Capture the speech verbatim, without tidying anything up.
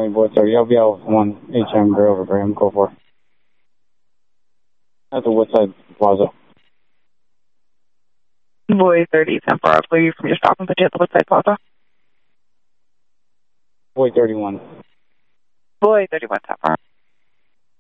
Miami Boy thirty, L B L one H M Grove, Graham, go for. At the Woodside Plaza. Boy thirty, ten four, I'll leave from your stop and put you at the Woodside Plaza. Boy thirty-one. Boy thirty-one, ten four.